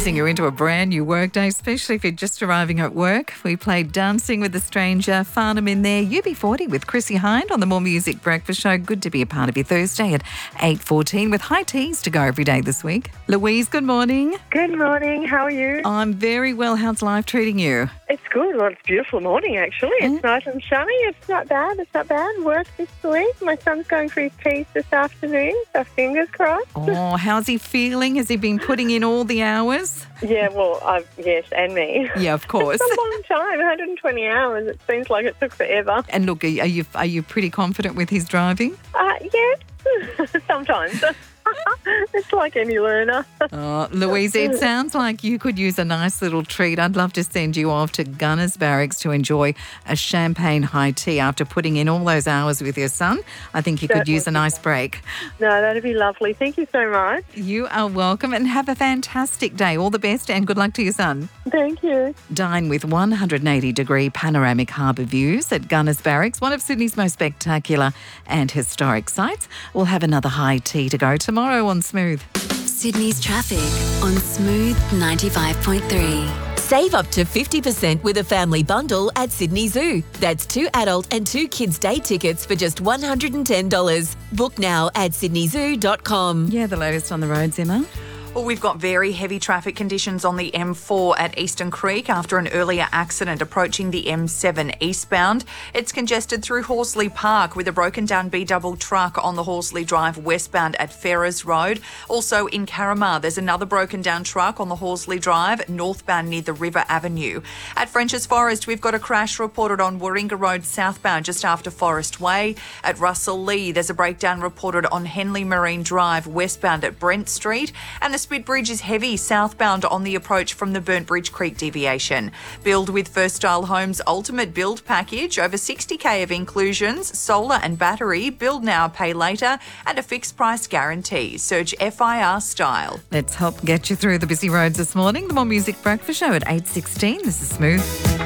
easing you into a brand new workday, especially if you're just arriving at work. We played Dancing with a Stranger, Farnham in there, UB40 with Chrissy Hind on the More Music Breakfast Show. Good to be a part of your Thursday at 8:14 with high teas to go every day this week. Louise, good morning. Good morning. How are you? I'm very well. How's life treating you? It's good. Well, it's a beautiful morning, actually. It's nice and sunny. It's not bad. Work this week. My son's going for his teas this afternoon, so fingers crossed. Oh, how's he feeling? Has he been putting in all the hours? Yeah, well, yes, and me. Yeah, of course. It's a long time, 120 hours. It seems like it took forever. And look, are you pretty confident with his driving? Yeah, sometimes. It's like any learner. Oh, Louise, it sounds like you could use a nice little treat. I'd love to send you off to Gunners Barracks to enjoy a champagne high tea after putting in all those hours with your son. I think you could use a nice break. No, that'd be lovely. Thank you so much. You are welcome and have a fantastic day. All the best and good luck to your son. Thank you. Dine with 180-degree panoramic harbour views at Gunners Barracks, one of Sydney's most spectacular and historic sites. We'll have another high tea to go tomorrow on Smooth. Sydney's traffic on Smooth 95.3. Save up to 50% with a family bundle at Sydney Zoo. That's 2 adult and 2 kids' day tickets for just $110. Book now at sydneyzoo.com. Yeah, the latest on the roads, Emma. Well, we've got very heavy traffic conditions on the M4 at Eastern Creek after an earlier accident approaching the M7 eastbound. It's congested through Horsley Park with a broken down B-double truck on the Horsley Drive westbound at Ferrers Road. Also in Carramar, there's another broken down truck on the Horsley Drive northbound near the River Avenue. At French's Forest, we've got a crash reported on Warringah Road southbound just after Forest Way. At Russell Lee, there's a breakdown reported on Henley Marine Drive westbound at Brent Street. And the Spit Bridge is heavy southbound on the approach from the Burnt Bridge Creek deviation. Build with First Style Homes Ultimate Build Package. Over 60k of inclusions, solar and battery, build now, pay later, and a fixed price guarantee. Search FIR Style. Let's help get you through the busy roads this morning. The More Music Breakfast Show at 8:16. This is Smooth.